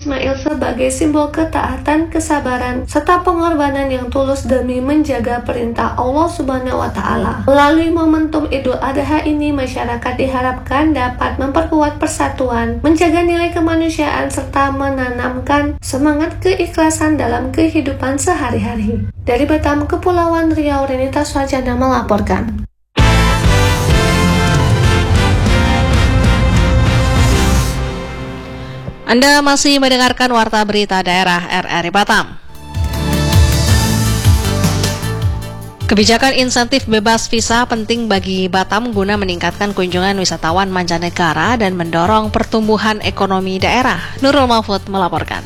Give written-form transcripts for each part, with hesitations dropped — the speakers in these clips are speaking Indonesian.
Ismail sebagai simbol ketaatan, kesabaran, serta pengorbanan yang tulus demi menjaga perintah Allah Subhanahu wa Ta'ala. Melalui momentum Idul Adha ini, masyarakat diharapkan dapat memperkuat persatuan, menjaga nilai kemanusiaan, serta menanamkan semangat keikhlasan dalam kehidupan sehari-hari. Dari Batam, Kepulauan Riau, Renita Swajana melaporkan. Anda masih mendengarkan Warta Berita Daerah RRI Batam. Kebijakan insentif bebas visa penting bagi Batam guna meningkatkan kunjungan wisatawan mancanegara dan mendorong pertumbuhan ekonomi daerah. Nurul Mahfud melaporkan.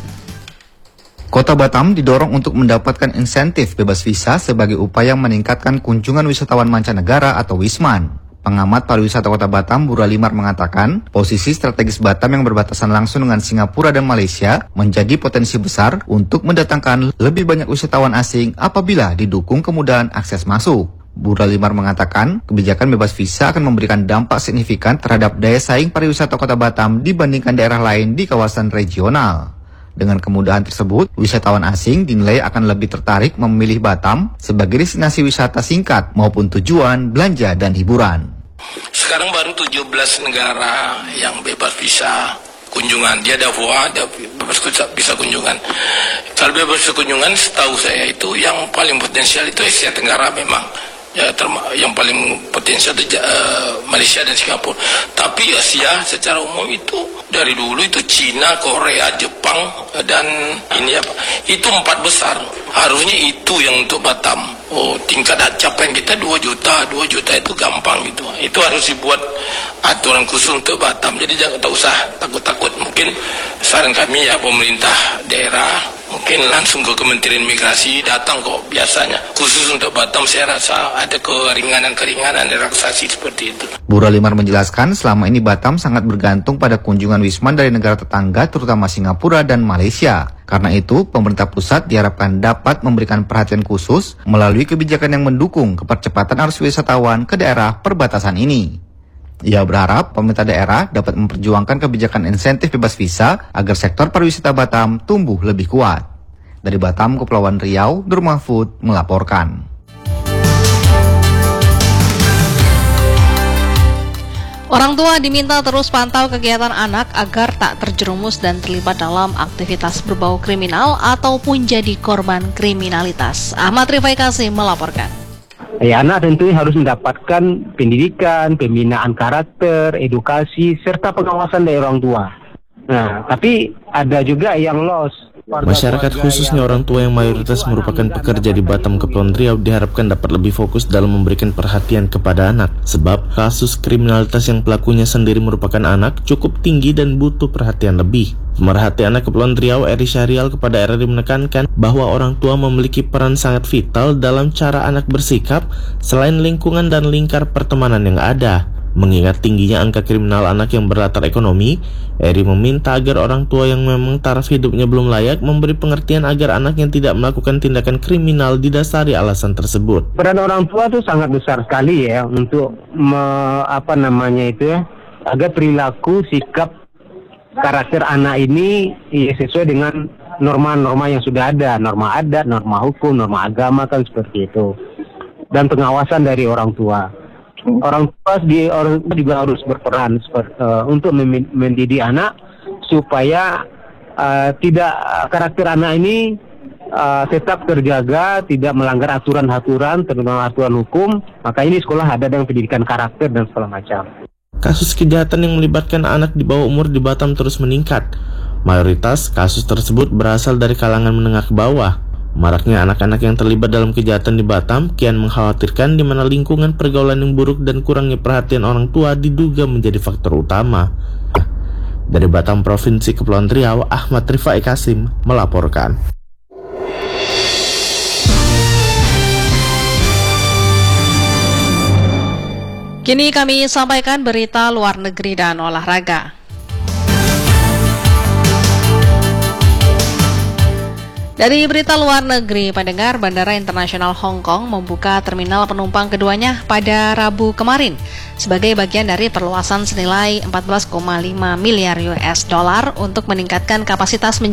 Kota Batam didorong untuk mendapatkan insentif bebas visa sebagai upaya meningkatkan kunjungan wisatawan mancanegara atau Wisman. Pengamat pariwisata Kota Batam, Bu Ralimar mengatakan, posisi strategis Batam yang berbatasan langsung dengan Singapura dan Malaysia menjadi potensi besar untuk mendatangkan lebih banyak wisatawan asing apabila didukung kemudahan akses masuk. Bu Ralimar mengatakan, kebijakan bebas visa akan memberikan dampak signifikan terhadap daya saing pariwisata Kota Batam dibandingkan daerah lain di kawasan regional. Dengan kemudahan tersebut, wisatawan asing dinilai akan lebih tertarik memilih Batam sebagai destinasi wisata singkat maupun tujuan belanja dan hiburan. Sekarang baru 17 negara yang bebas visa kunjungan. Dia ada VOA, ada bebas visa kunjungan. Kalau bebas visa kunjungan, setahu saya itu yang paling potensial itu Asia Tenggara memang. Ya, yang paling potensial itu Malaysia dan Singapura. Tapi Asia secara umum itu dari dulu itu Cina, Korea, Jepang dan ini apa? Itu 4 besar. Harusnya itu yang untuk Batam. Oh, tingkat capaian kita 2 juta itu gampang gitu. Itu harus dibuat aturan khusus untuk Batam. Jadi jangan tak usah takut-takut. Mungkin saran kami ya pemerintah daerah mungkin langsung ke Kementerian Migrasi datang kok biasanya. Khusus untuk Batam saya rasa ada keringanan relaksasi seperti itu. Bu Ralimar menjelaskan selama ini Batam sangat bergantung pada kunjungan wisman dari negara tetangga terutama Singapura dan Malaysia. Karena itu, pemerintah pusat diharapkan dapat memberikan perhatian khusus melalui kebijakan yang mendukung kepercepatan arus wisatawan ke daerah perbatasan ini. Ia berharap pemerintah daerah dapat memperjuangkan kebijakan insentif bebas visa agar sektor pariwisata Batam tumbuh lebih kuat. Dari Batam, Kepulauan Riau, Nur Mahfud melaporkan. Orang tua diminta terus pantau kegiatan anak agar tak terjerumus dan terlibat dalam aktivitas berbau kriminal ataupun jadi korban kriminalitas. Ahmad Rifai Kasim melaporkan. Ya, anak tentunya harus mendapatkan pendidikan, pembinaan karakter, edukasi, serta pengawasan dari orang tua. Nah, tapi ada juga yang lost. Masyarakat khususnya orang tua yang mayoritas merupakan pekerja di Batam Kepulauan Riau diharapkan dapat lebih fokus dalam memberikan perhatian kepada anak. Sebab kasus kriminalitas yang pelakunya sendiri merupakan anak cukup tinggi dan butuh perhatian lebih. Pemerhati anak Kepulauan Riau Eri Syahrial kepada RRI menekankan bahwa orang tua memiliki peran sangat vital dalam cara anak bersikap selain lingkungan dan lingkar pertemanan yang ada. Mengingat tingginya angka kriminal anak yang berlatar ekonomi, Eri meminta agar orang tua yang memang taraf hidupnya belum layak memberi pengertian agar anak yang tidak melakukan tindakan kriminal didasari alasan tersebut. Peran orang tua itu sangat besar sekali ya untuk agar perilaku, sikap, karakter anak ini sesuai dengan norma-norma yang sudah ada, norma adat, norma hukum, norma agama kan seperti itu. Dan pengawasan dari orang tua. Orang tua juga harus berperan untuk mendidik anak supaya karakter anak ini tetap terjaga, tidak melanggar aturan-aturan, terutama aturan hukum. Maka ini sekolah ada yang pendidikan karakter dan segala macam. Kasus kejahatan yang melibatkan anak di bawah umur di Batam terus meningkat. Mayoritas kasus tersebut berasal dari kalangan menengah ke bawah. Maraknya anak-anak yang terlibat dalam kejahatan di Batam kian mengkhawatirkan di mana lingkungan pergaulan yang buruk dan kurangnya perhatian orang tua diduga menjadi faktor utama. Dari Batam, Provinsi Kepulauan Riau, Ahmad Rifai Kasim melaporkan. Kini kami sampaikan berita luar negeri dan olahraga. Dari berita luar negeri, pendengar, Bandara Internasional Hong Kong membuka terminal penumpang keduanya pada Rabu kemarin sebagai bagian dari perluasan senilai 14,5 miliar US dollar untuk meningkatkan kapasitas